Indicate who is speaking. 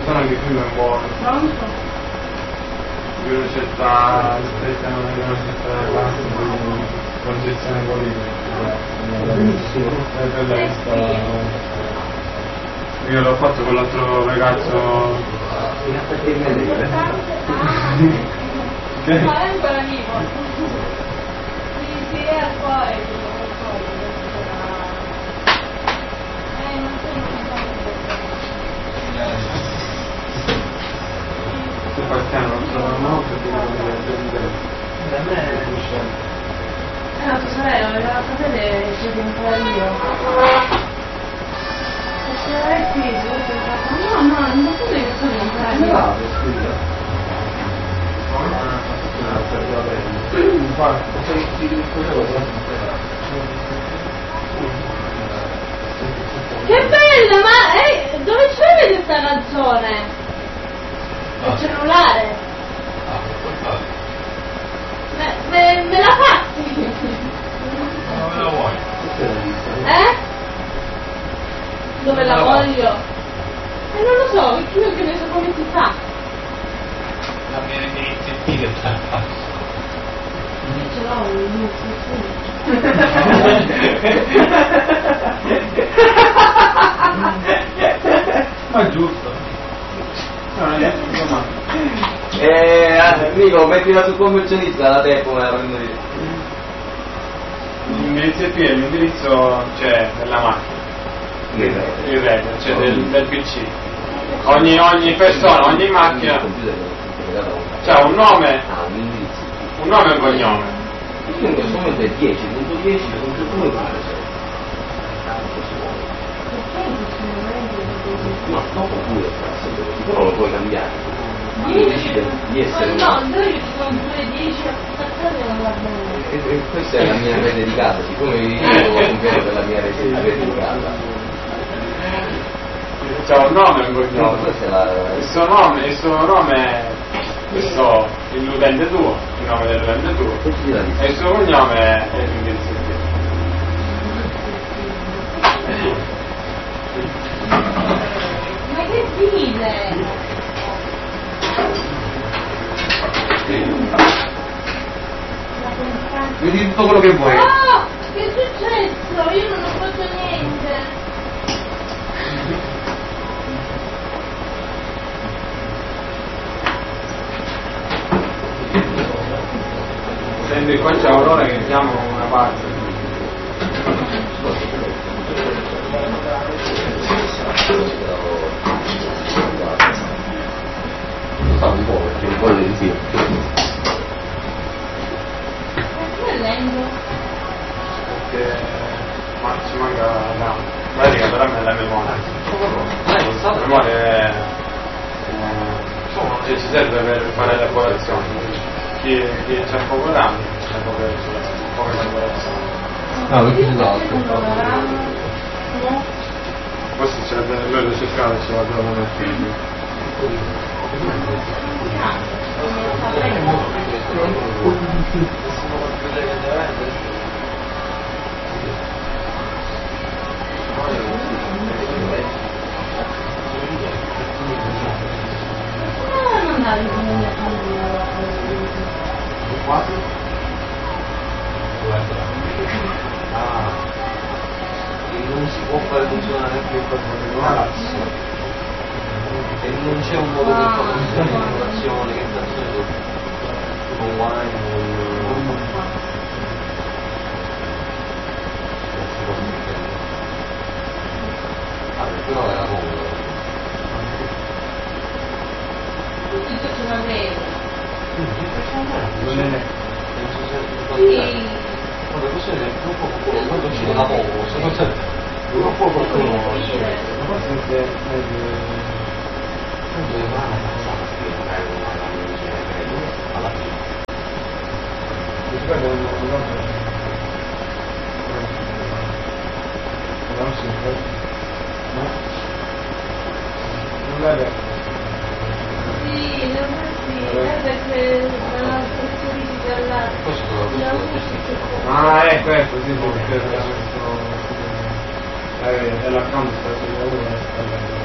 Speaker 1: sono anche prima è buono.
Speaker 2: Pronto?
Speaker 1: Di una certa stretta, di una certa classe di concezione politica. Benissimo. Quella che sta... Io l'ho fatto con l'altro ragazzo. Che?
Speaker 2: Ma è ancora vivo. Sì, è al cuore. Non
Speaker 1: Se fa il piano non sono molto perché da me è
Speaker 2: la tua sorella, la sapete che devo fare io. Se qui, no, non so che sto devo fare io. Che bella, ma dove c'è questa canzone? Il cellulare? Me la fatti?
Speaker 3: Non me la vuoi?
Speaker 2: Dove la voglio? Non lo so, io che ne so come si fa.
Speaker 3: La mia iniziativa te la faccio.
Speaker 2: Ce l'ho
Speaker 1: ma giusto.
Speaker 4: Nico, mettila sul commercialista la tempo me la prendo io.
Speaker 1: L'indirizzo c'è nella macchina. Il rete, cioè del PC. Ogni persona, ogni macchina c'ha un nome e un cognome.
Speaker 4: Quindi in questo momento è 10.10.2 pare. No, dopo pure però lo puoi cambiare. Di essere
Speaker 2: no, io ci sono pure 10 attaccate e non va bene.
Speaker 4: E questa è la mia rete di casa, siccome io devo comprare per la mia rete di casa.
Speaker 1: C'ha un nome e un cognome.
Speaker 4: Questa è la...
Speaker 1: Il suo nome è l'utente tuo, il nome dell'utente tuo. E il suo cognome è l'indirizzo tuo.
Speaker 2: Ma che dite?
Speaker 4: Vedi tutto quello che vuoi.
Speaker 2: Oh, che è successo? Io non ho fatto niente.
Speaker 1: Senti, qua c'è Aurora che chiama una parte.
Speaker 4: Sta un po' perché un po' di sì.
Speaker 2: Che è lento?
Speaker 1: Perché ci manca la pratica però è la memoria. La memoria è cioè, ci serve per fare elaborazione. Chi c'ha poco RAM c'ha poca elaborazione.
Speaker 4: Ah, perché c'è l'altro?
Speaker 1: Questo ce l'abbiamo noi lo cercare, ce l'abbiamo messo.
Speaker 2: Non andavi come mia famiglia.
Speaker 1: Quasi?
Speaker 4: E non si può fare funzionare neanche il corpo e non c'è un modo per fare funzionare l'innovazione che da solo online non si può mettere. Però era comodo.
Speaker 2: Tutto ce l'avevo.
Speaker 1: Non è
Speaker 2: Sì.
Speaker 4: No, le persone un po' quando ci da poco, secondo te un po' qualcuno non lo dice. Alla fine.
Speaker 1: Non è vero.
Speaker 2: Sì, perché la politica
Speaker 1: ecco, sì, perché è la fronte